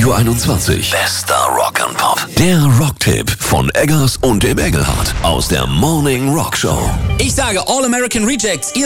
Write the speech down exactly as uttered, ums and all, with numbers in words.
zwölf Uhr einundzwanzig. Bester Rock and Pop. Der Rocktipp von Eggers und dem Engelhardt aus der Morning Rock Show. Ich sage All American Rejects. Ihr